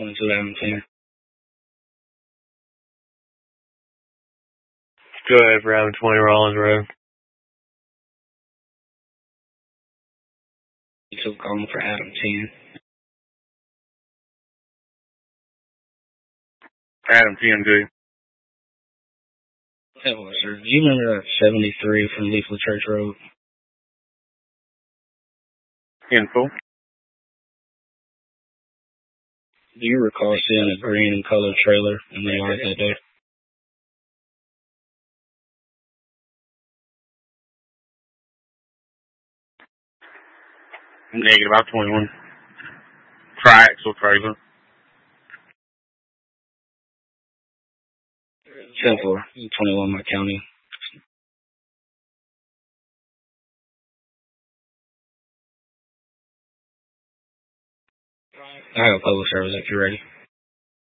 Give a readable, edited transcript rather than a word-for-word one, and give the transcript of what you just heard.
22 Adam 10. Go ahead for Adam 20 Rollins Road. You took calling for Adam 10. Adam 10, dude. That was, sir. Do you remember that 73 from Leaflet Church Road? In full. Do you recall seeing a green and colored trailer in the yard that day? Negative, about 21. Triaxle trailer. 10-4, 21 my county. I have a public service if you're ready.